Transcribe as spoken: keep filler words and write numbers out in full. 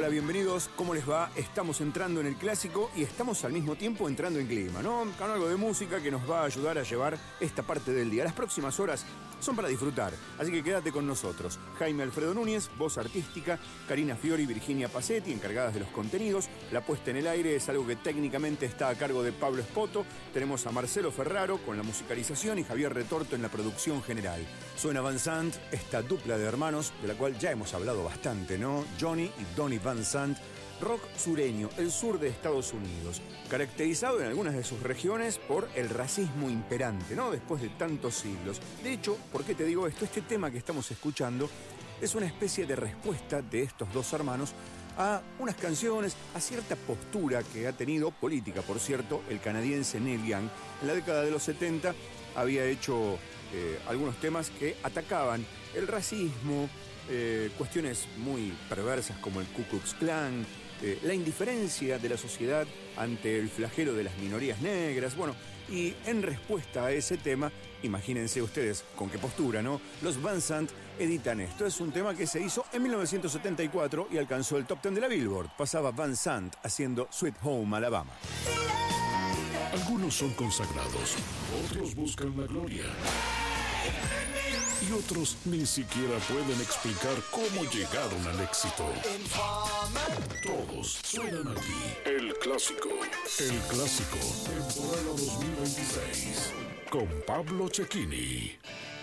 Hola, bienvenidos, ¿cómo les va? Estamos entrando en el clásico y estamos al mismo tiempo entrando en clima, ¿no? Con algo de música que nos va a ayudar a llevar esta parte del día. Las próximas horas son para disfrutar, así que quédate con nosotros. Jaime Alfredo Núñez, voz artística, Karina Fiori y Virginia Pacetti, encargadas de los contenidos. La puesta en el aire es algo que técnicamente está a cargo de Pablo Espoto. Tenemos a Marcelo Ferraro con la musicalización y Javier Retorto en la producción general. Suena Van Sant, esta dupla de hermanos, de la cual ya hemos hablado bastante, ¿no? Johnny y Donny Van Sant. Rock sureño, el sur de Estados Unidos, caracterizado en algunas de sus regiones por el racismo imperante, ¿no? Después de tantos siglos. De hecho, ¿por qué te digo esto? Este tema que estamos escuchando es una especie de respuesta de estos dos hermanos a unas canciones, a cierta postura que ha tenido, política por cierto, el canadiense Neil Young. En la década de los setenta había hecho eh, algunos temas que atacaban el racismo, eh, cuestiones muy perversas como el Ku Klux Klan, Eh, la indiferencia de la sociedad ante el flagelo de las minorías negras. Bueno, y en respuesta a ese tema, imagínense ustedes con qué postura, ¿no? Los Van Sant editan esto. Es un tema que se hizo en mil novecientos setenta y cuatro y alcanzó el top ten de la Billboard. Pasaba Van Sant haciendo Sweet Home Alabama. Algunos son consagrados, otros buscan la gloria. Y otros ni siquiera pueden explicar cómo llegaron al éxito. Todos suenan aquí. El Clásico. El Clásico. Temporada dos mil veintiséis. Con Pablo Cecchini.